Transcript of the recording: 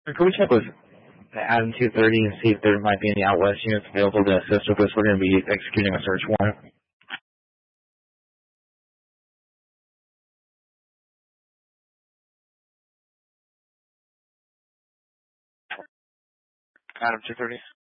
Can we check with Adam 230 and see if there might be any out west units available to assist with this? We're going to be executing a search warrant. Adam 230.